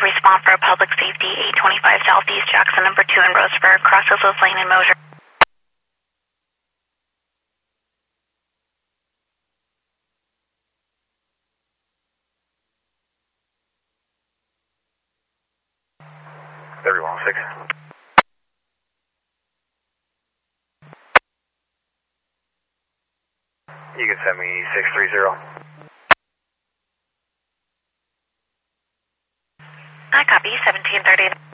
respond for public safety, 825 Southeast Jackson, number 2 in Roseburg, Crossroads Lane in Mosier. Everyone, 6. You can send me 630. I copy, 1730.